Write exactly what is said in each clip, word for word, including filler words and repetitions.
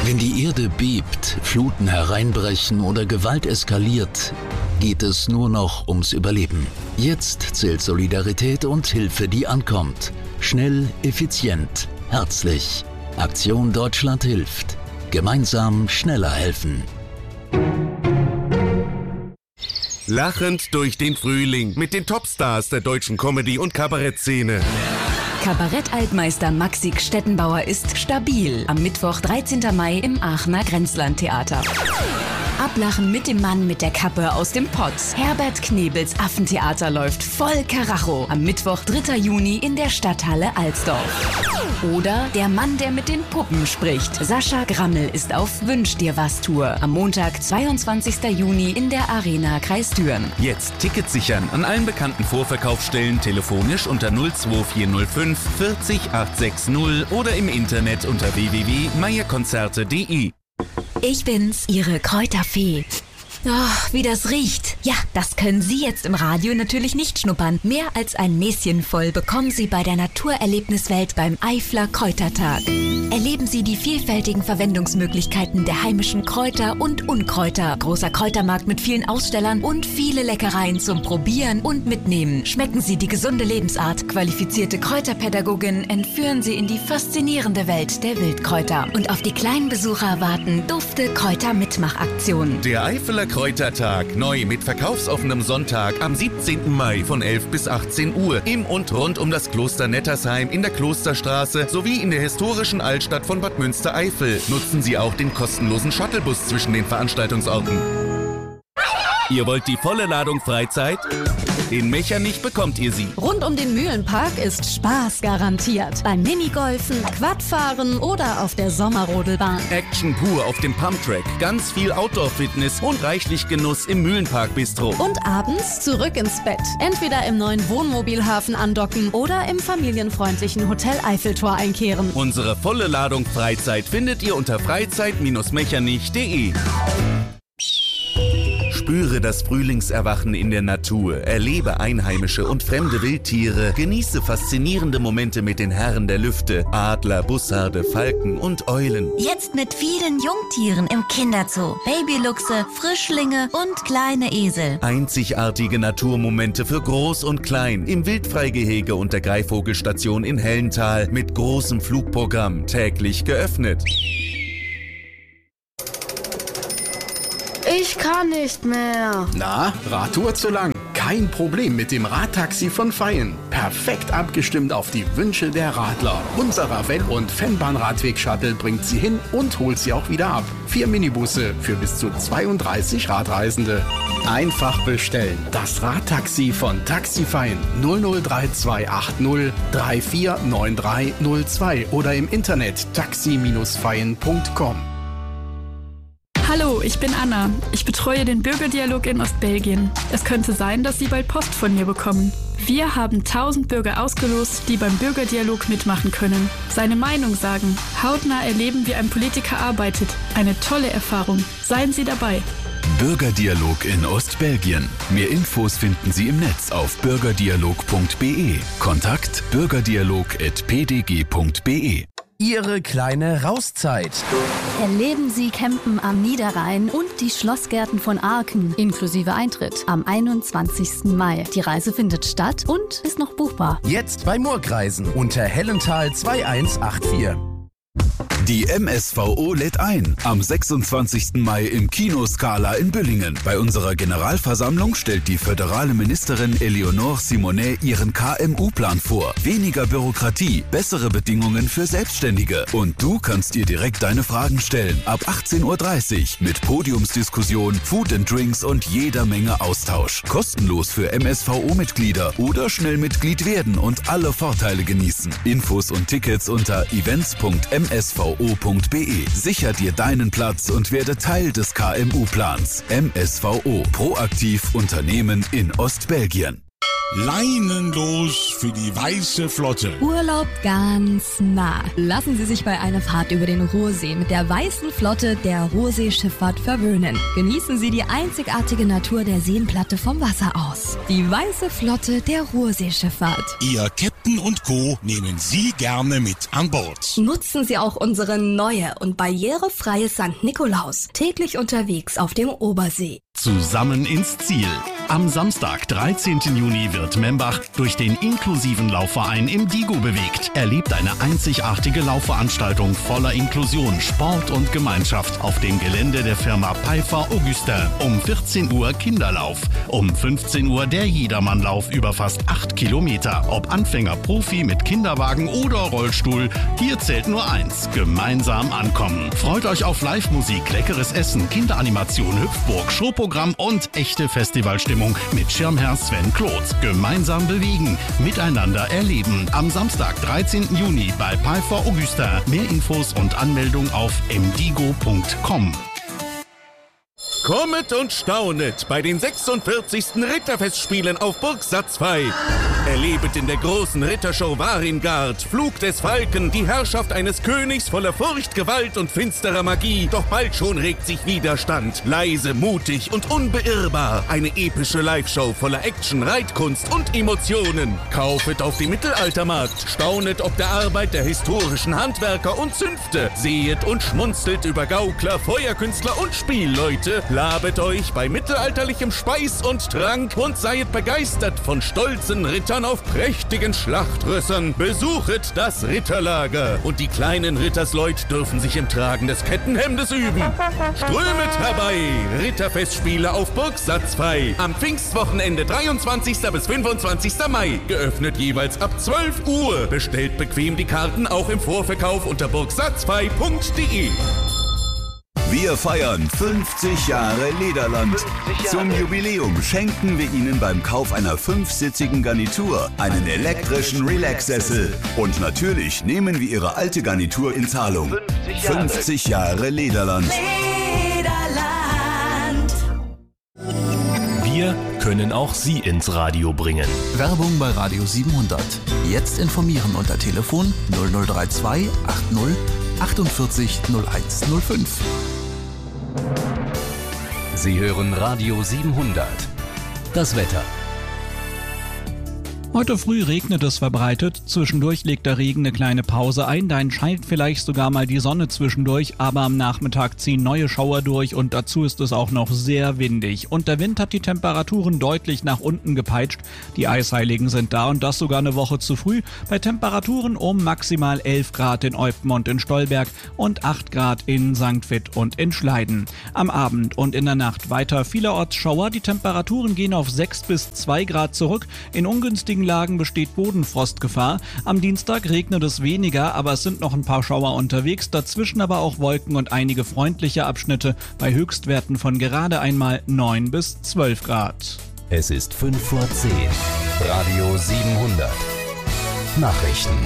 Wenn die Erde bebt, Fluten hereinbrechen oder Gewalt eskaliert, geht es nur noch ums Überleben. Jetzt zählt Solidarität und Hilfe, die ankommt. Schnell, effizient, herzlich. Aktion Deutschland hilft. Gemeinsam schneller helfen. Lachend durch den Frühling mit den Topstars der deutschen Comedy- und Kabarettszene. Kabarett-Altmeister Maxi Stettenbauer ist stabil. Am Mittwoch, dreizehnten Mai im Aachener Grenzlandtheater. Ablachen mit dem Mann mit der Kappe aus dem Pott. Herbert Knebels Affentheater läuft voll Karacho. Am Mittwoch, dritten Juni in der Stadthalle Alsdorf. Oder der Mann, der mit den Puppen spricht. Sascha Grammel ist auf Wünsch dir was Tour. Am Montag, zweiundzwanzigsten Juni in der Arena Kreisdüren. Jetzt Tickets sichern an allen bekannten Vorverkaufsstellen, telefonisch unter null zwei vier null fünf vierzig achthundertsechzig oder im Internet unter w w w punkt meierkonzerte punkt de. Ich bin's, Ihre Kräuterfee. Oh, wie das riecht. Ja, das können Sie jetzt im Radio natürlich nicht schnuppern. Mehr als ein Näschen voll bekommen Sie bei der Naturerlebniswelt beim Eifler Kräutertag. Erleben Sie die vielfältigen Verwendungsmöglichkeiten der heimischen Kräuter und Unkräuter. Großer Kräutermarkt mit vielen Ausstellern und viele Leckereien zum Probieren und Mitnehmen. Schmecken Sie die gesunde Lebensart. Qualifizierte Kräuterpädagoginnen entführen Sie in die faszinierende Welt der Wildkräuter. Und auf die kleinen Besucher warten dufte Kräuter-Mitmachaktionen. Der Eifeler Kräutertag, neu mit verkaufsoffenem Sonntag am siebzehnten Mai von elf bis achtzehn Uhr im und rund um das Kloster Nettersheim in der Klosterstraße sowie in der historischen Altstadt von Bad Münstereifel. Nutzen Sie auch den kostenlosen Shuttlebus zwischen den Veranstaltungsorten. Ihr wollt die volle Ladung Freizeit? In Mechernich bekommt ihr sie. Rund um den Mühlenpark ist Spaß garantiert. Beim Minigolfen, Quadfahren oder auf der Sommerrodelbahn. Action pur auf dem Pumptrack, ganz viel Outdoor-Fitness und reichlich Genuss im Mühlenpark-Bistro. Und abends zurück ins Bett. Entweder im neuen Wohnmobilhafen andocken oder im familienfreundlichen Hotel Eiffeltor einkehren. Unsere volle Ladung Freizeit findet ihr unter freizeit Mechernich punkt de. Spüre das Frühlingserwachen in der Natur, erlebe einheimische und fremde Wildtiere, genieße faszinierende Momente mit den Herren der Lüfte, Adler, Bussarde, Falken und Eulen. Jetzt mit vielen Jungtieren im Kinderzoo. Babyluchse, Frischlinge und kleine Esel. Einzigartige Naturmomente für Groß und Klein im Wildfreigehege und der Greifvogelstation in Hellental mit großem Flugprogramm, täglich geöffnet. Ich kann nicht mehr. Na, Radtour zu lang? Kein Problem mit dem Radtaxi von Feyen. Perfekt abgestimmt auf die Wünsche der Radler. Unser Ravel- und Fennbahn-Radweg-Shuttle bringt Sie hin und holt Sie auch wieder ab. Vier Minibusse für bis zu zweiunddreißig Radreisende. Einfach bestellen. Das Radtaxi von Taxi Feyen null null drei zwei acht null drei vier neun drei null zwei oder im Internet taxi Bindestrich feyen punkt com. Hallo, ich bin Anna. Ich betreue den Bürgerdialog in Ostbelgien. Es könnte sein, dass Sie bald Post von mir bekommen. Wir haben tausend Bürger ausgelost, die beim Bürgerdialog mitmachen können. Seine Meinung sagen, hautnah erleben, wie ein Politiker arbeitet. Eine tolle Erfahrung. Seien Sie dabei. Bürgerdialog in Ostbelgien. Mehr Infos finden Sie im Netz auf bürgerdialog punkt be. Kontakt bürgerdialog at p d g punkt be. Ihre kleine Rauszeit. Erleben Sie Campen am Niederrhein und die Schlossgärten von Arken inklusive Eintritt am einundzwanzigsten Mai. Die Reise findet statt und ist noch buchbar. Jetzt bei Murgreisen unter Hellental zwei eins acht vier. Die M S V O lädt ein. Am sechsundzwanzigsten Mai im Kino Scala in Büllingen. Bei unserer Generalversammlung stellt die föderale Ministerin Eleonore Simonet ihren K M U-Plan vor. Weniger Bürokratie, bessere Bedingungen für Selbstständige. Und du kannst ihr direkt deine Fragen stellen. Ab achtzehn Uhr dreißig mit Podiumsdiskussion, Food and Drinks und jeder Menge Austausch. Kostenlos für M S V O-Mitglieder oder schnell Mitglied werden und alle Vorteile genießen. Infos und Tickets unter events punkt m s v o punkt be. Sicher dir deinen Platz und werde Teil des K M U-Plans. M S V O. Proaktiv Unternehmen in Ostbelgien. Leinenlos für für die Weiße Flotte. Urlaub ganz nah. Lassen Sie sich bei einer Fahrt über den Ruhrsee mit der Weißen Flotte der Ruhrseeschifffahrt verwöhnen. Genießen Sie die einzigartige Natur der Seenplatte vom Wasser aus. Die Weiße Flotte der Ruhrseeschifffahrt. Ihr Captain und Co. nehmen Sie gerne mit an Bord. Nutzen Sie auch unsere neue und barrierefreie Sankt Nikolaus. Täglich unterwegs auf dem Obersee. Zusammen ins Ziel. Am Samstag, dreizehnten Juni, wird Membach durch den inklusiven Laufverein im Digo bewegt. Erlebt eine einzigartige Laufveranstaltung voller Inklusion, Sport und Gemeinschaft auf dem Gelände der Firma Pfeiffer Augustin. Um vierzehn Uhr Kinderlauf. Um fünfzehn Uhr der Jedermannlauf über fast acht Kilometer. Ob Anfänger, Profi mit Kinderwagen oder Rollstuhl, hier zählt nur eins: gemeinsam ankommen. Freut euch auf Live-Musik, leckeres Essen, Kinderanimation, Hüpfburg, Showprogramm und echte Festivalstimmung mit Schirmherr Sven Kloth. Gemeinsam bewegen, miteinander erleben. Am Samstag, dreizehnten Juni bei Pfeiffer Augustin. Mehr Infos und Anmeldung auf m digo punkt com. Kommet und staunet bei den sechsundvierzigsten Ritterfestspielen auf Burg Satzfey. Erlebet in der großen Rittershow Waringard, Flug des Falken, die Herrschaft eines Königs voller Furcht, Gewalt und finsterer Magie. Doch bald schon regt sich Widerstand. Leise, mutig und unbeirrbar. Eine epische Live-Show voller Action, Reitkunst und Emotionen. Kaufet auf dem Mittelaltermarkt. Staunet ob der Arbeit der historischen Handwerker und Zünfte. Sehet und schmunzelt über Gaukler, Feuerkünstler und Spielleute. Labet euch bei mittelalterlichem Speis und Trank und seid begeistert von stolzen Rittern auf prächtigen Schlachtrössern. Besuchet das Ritterlager und die kleinen Rittersleut dürfen sich im Tragen des Kettenhemdes üben. Strömet herbei! Ritterfestspiele auf Burg Satzfey. Am Pfingstwochenende dreiundzwanzigsten bis fünfundzwanzigsten Mai. Geöffnet jeweils ab zwölf Uhr. Bestellt bequem die Karten auch im Vorverkauf unter burg satzfey punkt de. Wir feiern fünfzig Jahre Lederland. Zum Jubiläum schenken wir Ihnen beim Kauf einer fünfsitzigen Garnitur einen elektrischen Relax-Sessel. Und natürlich nehmen wir Ihre alte Garnitur in Zahlung. fünfzig Jahre Lederland. Lederland. Wir können auch Sie ins Radio bringen. Werbung bei Radio siebenhundert. Jetzt informieren unter Telefon null null drei zwei achtzig achtundvierzig null eins null fünf. Sie hören Radio siebenhundert. Das Wetter. Heute früh regnet es verbreitet, zwischendurch legt der Regen eine kleine Pause ein, dann scheint vielleicht sogar mal die Sonne zwischendurch, aber am Nachmittag ziehen neue Schauer durch und dazu ist es auch noch sehr windig. Und der Wind hat die Temperaturen deutlich nach unten gepeitscht, die Eisheiligen sind da und das sogar eine Woche zu früh, bei Temperaturen um maximal elf Grad in Eupen und in Stolberg und acht Grad in Sankt Vith und in Schleiden. Am Abend und in der Nacht weiter vielerorts Schauer, die Temperaturen gehen auf sechs bis zwei Grad zurück, in ungünstigen Lagen besteht Bodenfrostgefahr. Am Dienstag regnet es weniger, aber es sind noch ein paar Schauer unterwegs, dazwischen aber auch Wolken und einige freundliche Abschnitte bei Höchstwerten von gerade einmal neun bis zwölf Grad. Es ist fünf vor zehn. Radio siebenhundert. Nachrichten.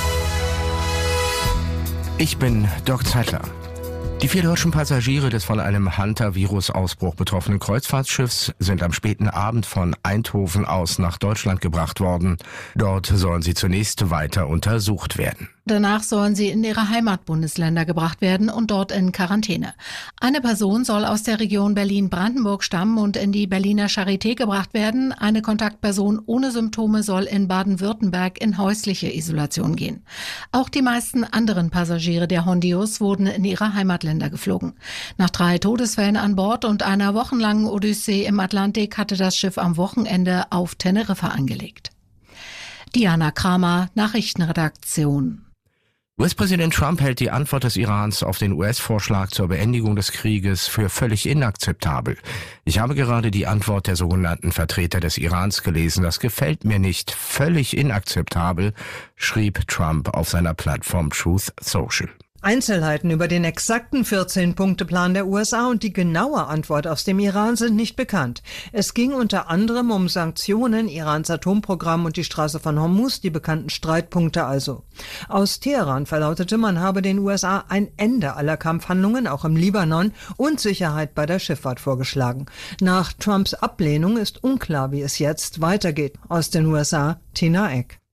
Ich bin Dirk Zeitler. Die vier deutschen Passagiere des von einem Hunter-Virus-Ausbruch betroffenen Kreuzfahrtschiffs sind am späten Abend von Eindhoven aus nach Deutschland gebracht worden. Dort sollen sie zunächst weiter untersucht werden. Danach sollen sie in ihre Heimatbundesländer gebracht werden und dort in Quarantäne. Eine Person soll aus der Region Berlin-Brandenburg stammen und in die Berliner Charité gebracht werden. Eine Kontaktperson ohne Symptome soll in Baden-Württemberg in häusliche Isolation gehen. Auch die meisten anderen Passagiere der Hondius wurden in ihre Heimatländer geflogen. Nach drei Todesfällen an Bord und einer wochenlangen Odyssee im Atlantik hatte das Schiff am Wochenende auf Teneriffa angelegt. Diana Kramer, Nachrichtenredaktion. U S-Präsident Trump hält die Antwort des Irans auf den U S-Vorschlag zur Beendigung des Krieges für völlig inakzeptabel. Ich habe gerade die Antwort der sogenannten Vertreter des Irans gelesen. Das gefällt mir nicht. Völlig inakzeptabel, schrieb Trump auf seiner Plattform Truth Social. Einzelheiten über den exakten vierzehn-Punkte-Plan der U S A und die genaue Antwort aus dem Iran sind nicht bekannt. Es ging unter anderem um Sanktionen, Irans Atomprogramm und die Straße von Hormuz, die bekannten Streitpunkte also. Aus Teheran verlautete, man habe den U S A ein Ende aller Kampfhandlungen, auch im Libanon, und Sicherheit bei der Schifffahrt vorgeschlagen. Nach Trumps Ablehnung ist unklar, wie es jetzt weitergeht. Aus den U S A, Tina Eck.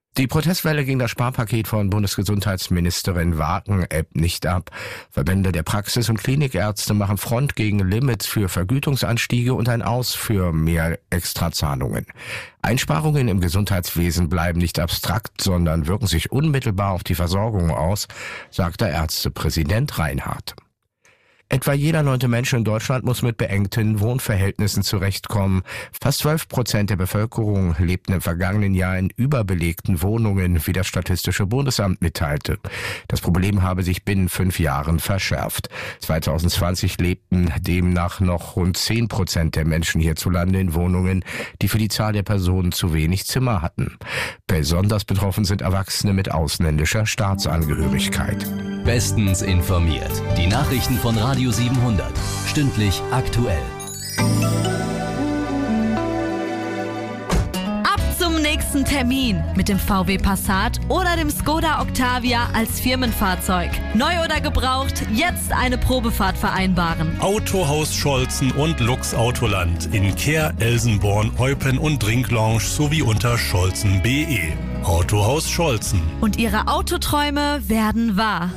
Die Protestwelle gegen das Sparpaket von Bundesgesundheitsministerin Wagen ebbt nicht ab. Verbände der Praxis- und Klinikärzte machen Front gegen Limits für Vergütungsanstiege und ein Aus für mehr Extrazahlungen. Einsparungen im Gesundheitswesen bleiben nicht abstrakt, sondern wirken sich unmittelbar auf die Versorgung aus, sagt der Ärztepräsident Reinhardt. Etwa jeder neunte Mensch in Deutschland muss mit beengten Wohnverhältnissen zurechtkommen. Fast zwölf Prozent der Bevölkerung lebten im vergangenen Jahr in überbelegten Wohnungen, wie das Statistische Bundesamt mitteilte. Das Problem habe sich binnen fünf Jahren verschärft. zwanzig zwanzig lebten demnach noch rund zehn Prozent der Menschen hierzulande in Wohnungen, die für die Zahl der Personen zu wenig Zimmer hatten. Besonders betroffen sind Erwachsene mit ausländischer Staatsangehörigkeit. Bestens informiert. Die Nachrichten von Radio siebenhundert. Stündlich aktuell. Ab zum nächsten Termin mit dem V W Passat oder dem Skoda Octavia als Firmenfahrzeug. Neu oder gebraucht, jetzt eine Probefahrt vereinbaren. Autohaus Scholzen und Lux Autoland in Kehr, Elsenborn, Eupen und Drinklounge sowie unter scholzen punkt de. Autohaus Scholzen. Und Ihre Autoträume werden wahr.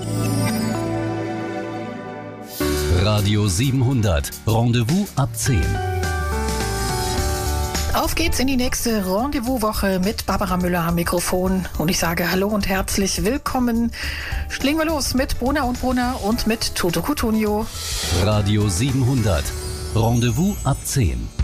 Radio siebenhundert. Rendezvous ab zehn. Auf geht's in die nächste Rendezvous-Woche mit Barbara Müller am Mikrofon. Und ich sage Hallo und herzlich willkommen. Legen wir los mit Bruna und Bruna und mit Toto Cutugno. Radio siebenhundert. Rendezvous ab zehn.